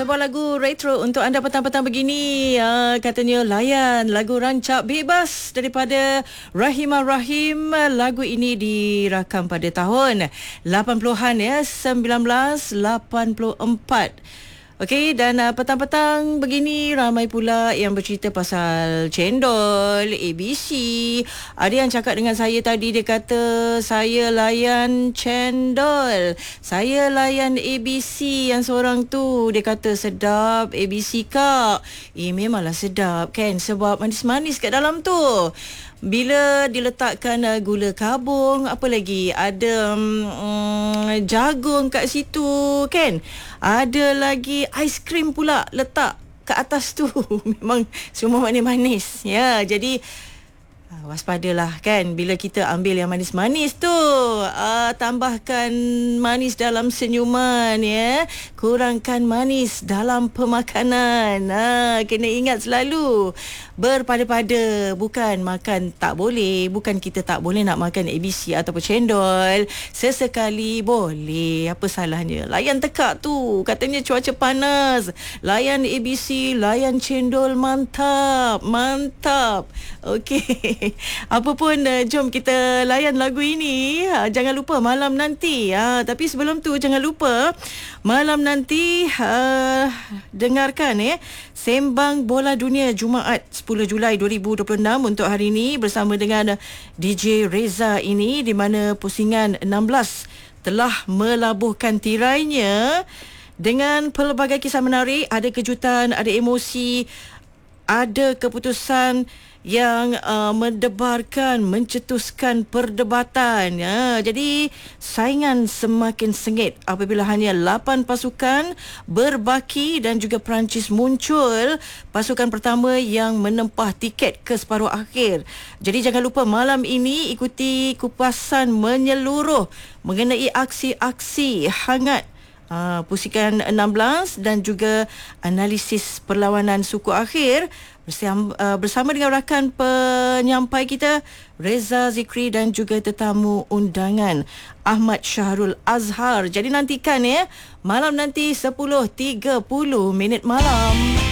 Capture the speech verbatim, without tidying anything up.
sebuah lagu retro untuk anda petang-petang begini. Uh, katanya layan lagu Rancak Bebas daripada Rahimah Rahim. Lagu ini dirakam pada tahun lapan puluhan ya, sembilan belas lapan puluh empat. Okey, dan uh, petang-petang begini ramai pula yang bercerita pasal cendol, A B C. Ada yang cakap dengan saya tadi, dia kata saya layan cendol, saya layan A B C. Yang seorang tu dia kata sedap A B C kak. Eh memanglah sedap kan, sebab manis-manis kat dalam tu. Bila diletakkan uh, gula kabung, apa lagi, ada um, jagung kat situ kan. Ada lagi aiskrim pula letak kat atas tu. Memang semua manis-manis ya. Jadi waspadalah kan bila kita ambil yang manis-manis tu. Uh, tambahkan manis dalam senyuman ya. Kurangkan manis dalam pemakanan. Uh, kena ingat selalu berpada-pada, bukan makan tak boleh, bukan kita tak boleh nak makan A B C ataupun cendol. Sesekali boleh, apa salahnya. Layan tekak tu, katanya cuaca panas, layan A B C, layan cendol, mantap, mantap. Okey. Apa pun, uh, jom kita layan lagu ini. Uh, jangan lupa malam nanti. Uh, tapi sebelum tu jangan lupa malam nanti uh, dengarkan eh Sembang Bola Dunia Jumaat sepuluh Julai dua ribu dua puluh enam untuk hari ini bersama dengan D J Reza ini, di mana pusingan enam belas telah melabuhkan tirainya dengan pelbagai kisah menarik. Ada kejutan, ada emosi, ada keputusan yang uh, mendebarkan, mencetuskan perdebatan ya. Jadi saingan semakin sengit apabila hanya lapan pasukan berbaki dan juga Perancis muncul pasukan pertama yang menempah tiket ke separuh akhir. Jadi jangan lupa malam ini ikuti kupasan menyeluruh mengenai aksi-aksi hangat Uh, pusingan enam belas dan juga analisis perlawanan suku akhir bersama, uh, bersama dengan rakan penyampai kita Reza Zikri dan juga tetamu undangan Ahmad Syahrul Azhar. Jadi nantikan ya malam nanti sepuluh tiga puluh minit malam.